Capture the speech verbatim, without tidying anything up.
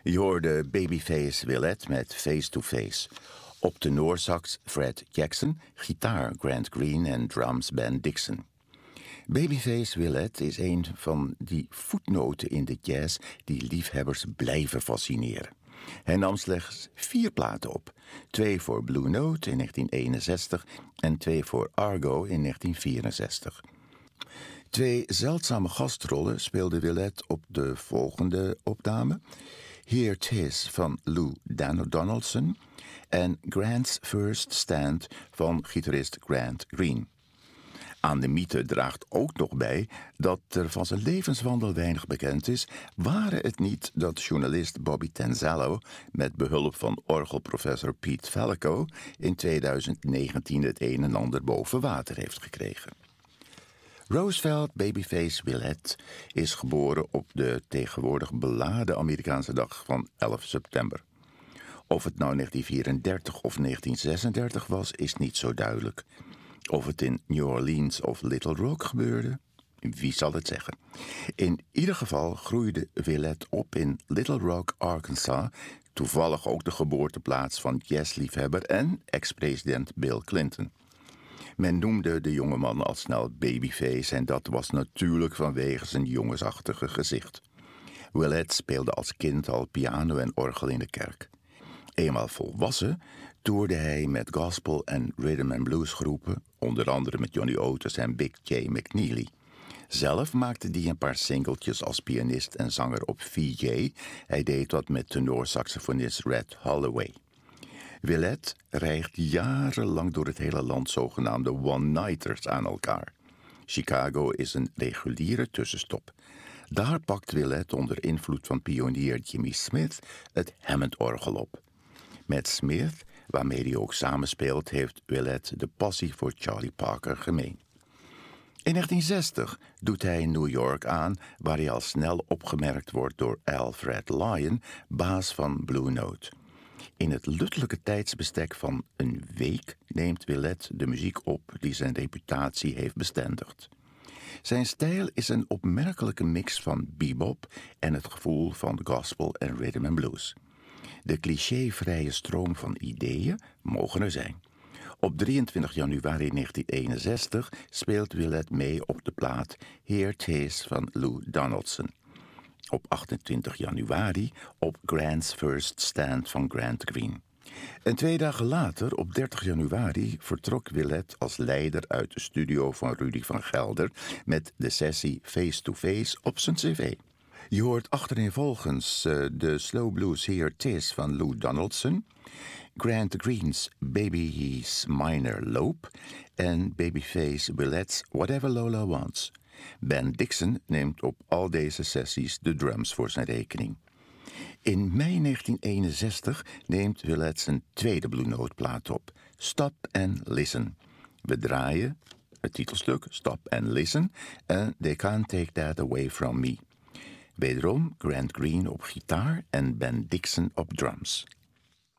Je hoorde Babyface Willette met Face to Face. Op tenorsax Fred Jackson, gitaar Grant Green en drums Ben Dixon. Babyface Willette is een van die voetnoten in de jazz die liefhebbers blijven fascineren. Hij nam slechts vier platen op. Twee voor Blue Note in negentien eenenzestig en twee voor Argo in negentien vierenzestig. Twee zeldzame gastrollen speelde Willette op de volgende opname. Here 'Tis van Lou Dan- Donaldson en Grant's First Stand van gitarist Grant Green. Aan de mythe draagt ook nog bij dat er van zijn levenswandel weinig bekend is, ware het niet dat journalist Bobby Tanzalo met behulp van orgelprofessor Pete Falco in tweeduizend negentien het een en ander boven water heeft gekregen. Roosevelt Babyface Willette is geboren op de tegenwoordig beladen Amerikaanse dag van elf september. Of het nou negentien vierendertig of negentien zesendertig was, is niet zo duidelijk. Of het in New Orleans of Little Rock gebeurde, wie zal het zeggen? In ieder geval groeide Willette op in Little Rock, Arkansas, toevallig ook de geboorteplaats van jazzliefhebber en ex-president Bill Clinton. Men noemde de jongeman al snel Babyface en dat was natuurlijk vanwege zijn jongensachtige gezicht. Willette speelde als kind al piano en orgel in de kerk. Eenmaal volwassen toerde hij met gospel- en rhythm and blues groepen, onder andere met Johnny Otis en Big J. McNeely. Zelf maakte hij een paar singeltjes als pianist en zanger op V J. Hij deed wat met tenorsaxofonist Red Holloway. Willette rijgt jarenlang door het hele land zogenaamde one-nighters aan elkaar. Chicago is een reguliere tussenstop. Daar pakt Willette onder invloed van pionier Jimmy Smith het Hammond-orgel op. Met Smith, waarmee hij ook samenspeelt, heeft Willette de passie voor Charlie Parker gemeen. In negentien zestig doet hij New York aan, waar hij al snel opgemerkt wordt door Alfred Lyon, baas van Blue Note. In het luttelijke tijdsbestek van een week neemt Willette de muziek op die zijn reputatie heeft bestendigd. Zijn stijl is een opmerkelijke mix van bebop en het gevoel van gospel en rhythm and blues. De clichévrije stroom van ideeën mogen er zijn. Op drieëntwintig januari negentien eenenzestig speelt Willette mee op de plaat Here 'Tis van Lou Donaldson. Op achtentwintig januari op Grant's First Stand van Grant Green. En twee dagen later, op dertig januari, vertrok Willette als leider uit de studio van Rudy van Gelder met de sessie Face to Face op zijn cv. Je hoort achtereenvolgens uh, de slow blues Here 'Tis van Lou Donaldson, Grant Green's Baby's Minor Lope en Babyface Willette's Whatever Lola Wants. Ben Dixon neemt op al deze sessies de drums voor zijn rekening. In mei negentien eenenzestig neemt Willette zijn tweede Blue Note plaat op, Stop and Listen. We draaien het titelstuk Stop and Listen en They Can't Take That Away From Me. Wederom Grant Green op gitaar en Ben Dixon op drums.